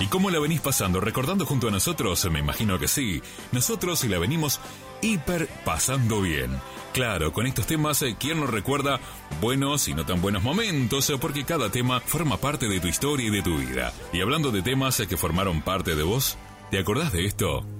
¿Y cómo la venís pasando? ¿Recordando junto a nosotros? Me imagino que sí. Nosotros la venimos hiper pasando bien. Claro, con estos temas, ¿quién nos recuerda buenos y no tan buenos momentos? Porque cada tema forma parte de tu historia y de tu vida. Y hablando de temas que formaron parte de vos, ¿te acordás de esto?